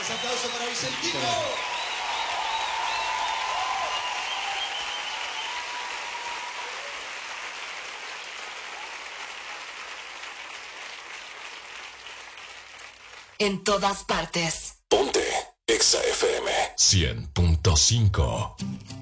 Fuertes aplausos para Vicentino. En todas partes. Ponte Exa FM 100.5.